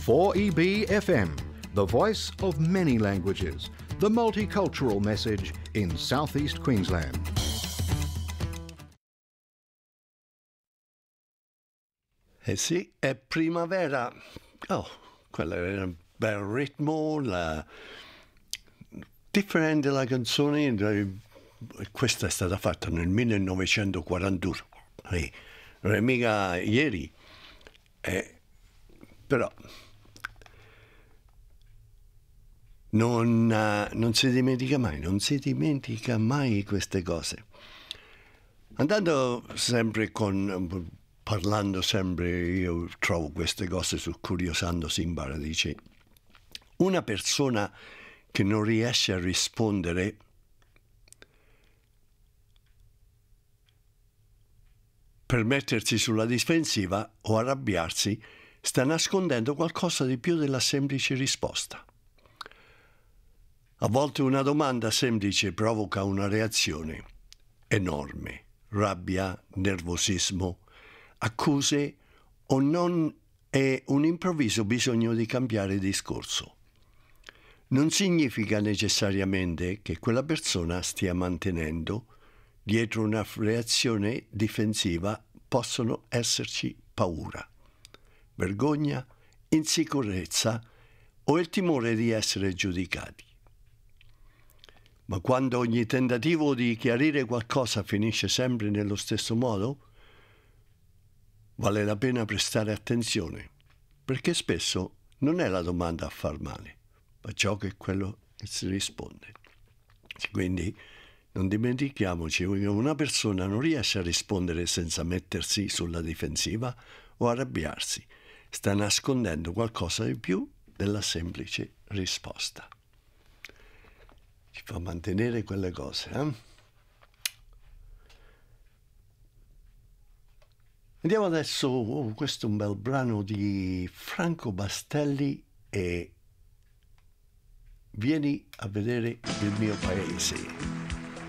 4EB FM, the voice of many languages, the multicultural message in southeast Queensland. Eh sì, è primavera. Oh, quello era un bel ritmo, differente la canzone. Questa è stata fatta nel 1941. Non è mica ieri. Però non si dimentica mai queste cose. Parlando sempre, io trovo queste cose su Curiosando Simbara, dice: una persona che non riesce a rispondere per mettersi sulla difensiva o arrabbiarsi sta nascondendo qualcosa di più della semplice risposta. A volte una domanda semplice provoca una reazione enorme, rabbia, nervosismo, accuse o non è un improvviso bisogno di cambiare discorso. Non significa necessariamente che quella persona stia mantenendo dietro una reazione difensiva. Possono esserci paura, vergogna, insicurezza o il timore di essere giudicati. Ma quando ogni tentativo di chiarire qualcosa finisce sempre nello stesso modo, vale la pena prestare attenzione, perché spesso non è la domanda a far male, ma ciò che quello che si risponde. Quindi non dimentichiamoci che una persona non riesce a rispondere senza mettersi sulla difensiva o arrabbiarsi. Sta nascondendo qualcosa di più della semplice risposta. Ci fa mantenere quelle cose, Andiamo adesso, questo è un bel brano di Franco Bastelli e Vieni a vedere il mio paese.